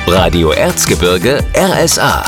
Radio Erzgebirge RSA.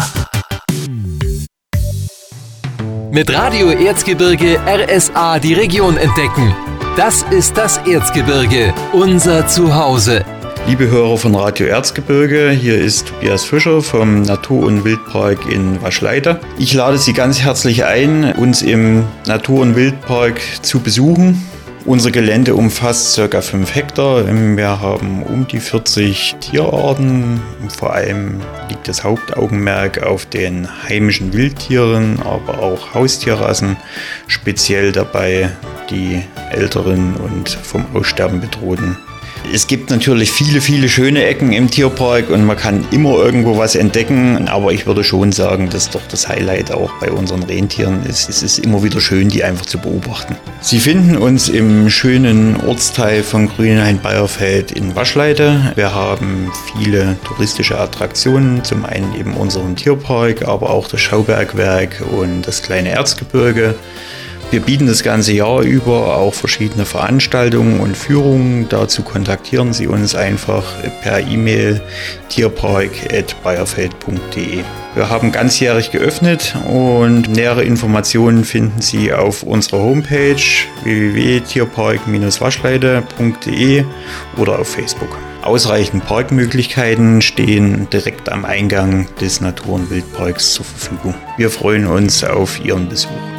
Mit Radio Erzgebirge RSA die Region entdecken. Das ist das Erzgebirge, unser Zuhause. Liebe Hörer von Radio Erzgebirge, hier ist Tobias Fischer vom Natur- und Wildpark in Waschleide. Ich lade Sie ganz herzlich ein, uns im Natur- und Wildpark zu besuchen. Unser Gelände umfasst ca. 5 Hektar. Wir haben um die 40 Tierarten. Vor allem liegt das Hauptaugenmerk auf den heimischen Wildtieren, aber auch Haustierrassen. Speziell dabei die älteren und vom Aussterben bedrohten. Es gibt natürlich viele schöne Ecken im Tierpark und man kann immer irgendwo was entdecken, aber ich würde schon sagen, dass doch das Highlight auch bei unseren Rentieren ist. Es ist immer wieder schön, die einfach zu beobachten. Sie finden uns im schönen Ortsteil von Grünhain-Beierfeld in Waschleide. Wir haben viele touristische Attraktionen, zum einen eben unseren Tierpark, aber auch das Schaubergwerk und das kleine Erzgebirge. Wir bieten das ganze Jahr über auch verschiedene Veranstaltungen und Führungen. Dazu kontaktieren Sie uns einfach per E-Mail tierpark@beierfeld.de. Wir haben ganzjährig geöffnet und nähere Informationen finden Sie auf unserer Homepage www.tierpark-waschleide.de oder auf Facebook. Ausreichend Parkmöglichkeiten stehen direkt am Eingang des Natur- und Wildparks zur Verfügung. Wir freuen uns auf Ihren Besuch.